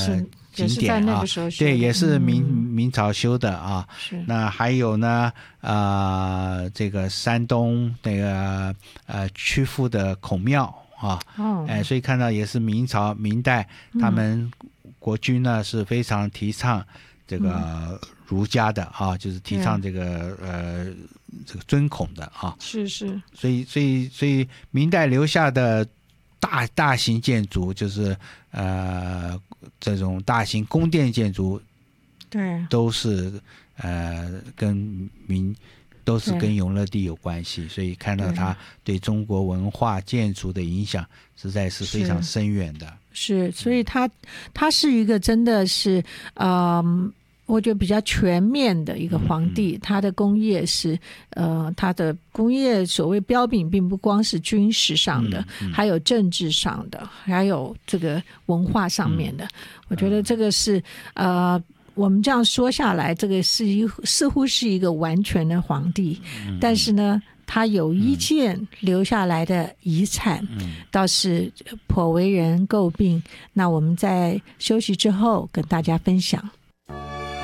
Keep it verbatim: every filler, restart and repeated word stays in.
是景点啊，对，也是明、嗯、明朝修的啊。 是。 那还有呢，呃，这个山东那个呃曲阜的孔庙啊， 哦， 哎，所以看到也是明朝明代他们国君呢、嗯、是非常提倡这个儒家的啊，嗯、就是提倡这个呃这个尊孔的啊。 是是。 所以所以所以明代留下的大大型建筑就是呃这种大型宫殿建筑， 对， 都是呃跟明都是跟永乐帝有关系，所以看到他对中国文化建筑的影响实在是非常深远的。 是，所以他他是一个真的是嗯。我觉得比较全面的一个皇帝，嗯、他的工业是呃，他的工业所谓标炳，并不光是军事上的，嗯嗯、还有政治上的，还有这个文化上面的。嗯、我觉得这个是呃，我们这样说下来，这个是一似乎是一个完全的皇帝，嗯、但是呢，他有一件留下来的遗产，嗯、倒是颇为人诟病。那我们在休息之后跟大家分享。